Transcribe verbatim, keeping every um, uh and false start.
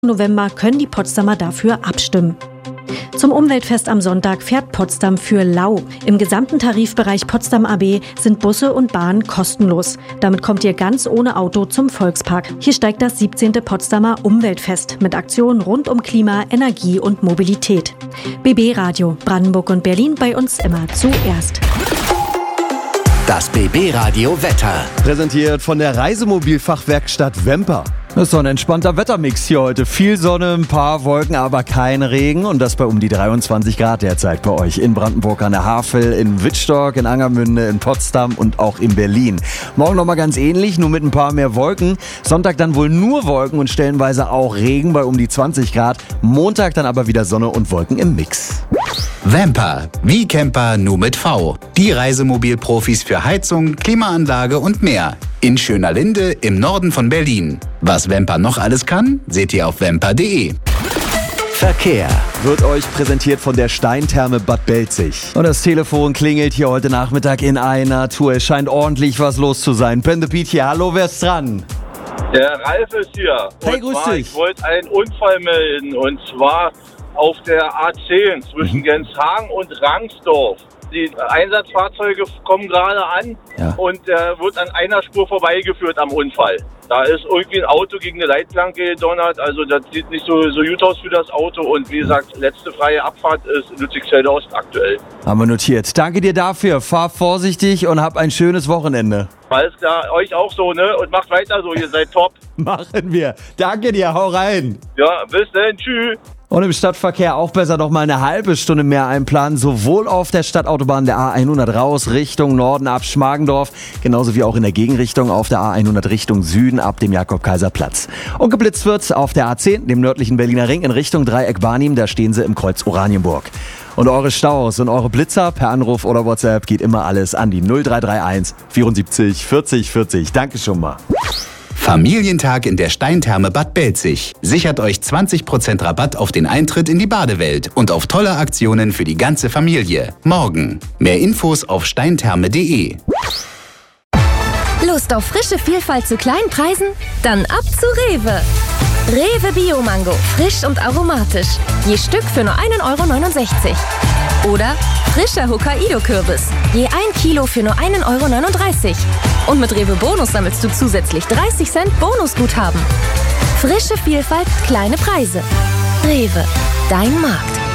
November können die Potsdamer dafür abstimmen. Zum Umweltfest am Sonntag fährt Potsdam für lau. Im gesamten Tarifbereich Potsdam A B sind Busse und Bahnen kostenlos. Damit kommt ihr ganz ohne Auto zum Volkspark. Hier steigt das siebzehnte Potsdamer Umweltfest mit Aktionen rund um Klima, Energie und Mobilität. B B Radio, Brandenburg und Berlin, bei uns immer zuerst. Das B B Radio Wetter. Präsentiert von der Reisemobilfachwerkstatt Wemper. Das ist so ein entspannter Wettermix hier heute. Viel Sonne, ein paar Wolken, aber kein Regen. Und das bei um die dreiundzwanzig Grad derzeit bei euch. In Brandenburg an der Havel, in Wittstock, in Angermünde, in Potsdam und auch in Berlin. Morgen nochmal ganz ähnlich, nur mit ein paar mehr Wolken. Sonntag dann wohl nur Wolken und stellenweise auch Regen bei um die zwanzig Grad. Montag dann aber wieder Sonne und Wolken im Mix. Vamper, wie Camper nur mit V. Die Reisemobilprofis für Heizung, Klimaanlage und mehr. In Schönerlinde im Norden von Berlin. Was Vamper noch alles kann, seht ihr auf vamper punkt de. Verkehr wird euch präsentiert von der Steintherme Bad Belzig. Und das Telefon klingelt hier heute Nachmittag in einer Tour. Es scheint ordentlich was los zu sein. Ben the Beat hier, hallo, wer ist dran? Der Ralf ist hier. Hey, und grüß zwar, dich. Ich wollte einen Unfall melden und zwar auf der A zehn zwischen Mhm. Genshagen und Rangsdorf. Die Einsatzfahrzeuge kommen gerade an Ja. und äh, wird an einer Spur vorbeigeführt am Unfall. Da ist irgendwie ein Auto gegen eine Leitplanke gedonnert, also das sieht nicht so, so gut aus für das Auto und wie gesagt, letzte freie Abfahrt ist Lützigfelde Ost aktuell. Haben wir notiert. Danke dir dafür. Fahr vorsichtig und hab ein schönes Wochenende. Alles klar, euch auch so, ne? Und macht weiter so, ihr seid top. Machen wir. Danke dir, hau rein. Ja, bis dann, tschüss. Und im Stadtverkehr auch besser noch mal eine halbe Stunde mehr einplanen, sowohl auf der Stadtautobahn der A hundert raus Richtung Norden ab Schmargendorf, genauso wie auch in der Gegenrichtung auf der A hundert Richtung Süden ab dem Jakob-Kaiser-Platz. Und geblitzt wird auf der A zehn, dem nördlichen Berliner Ring, in Richtung Dreieck Barnim, da stehen sie im Kreuz Oranienburg. Und eure Staus und eure Blitzer per Anruf oder WhatsApp geht immer alles an die null drei drei eins vierundsiebzig vierzig vierzig. Danke schon mal. Familientag in der Steintherme Bad Belzig. Sichert euch zwanzig Prozent Rabatt auf den Eintritt in die Badewelt und auf tolle Aktionen für die ganze Familie. Morgen. Mehr Infos auf steintherme punkt de. Lust auf frische Vielfalt zu kleinen Preisen? Dann ab zu Rewe. Rewe Bio-Mango, frisch und aromatisch. Je Stück für nur ein Euro neunundsechzig. Oder frischer Hokkaido-Kürbis. Je ein Kilo für nur ein Euro neununddreißig. Und mit Rewe Bonus sammelst du zusätzlich dreißig Cent Bonusguthaben. Frische Vielfalt, kleine Preise. Rewe, dein Markt.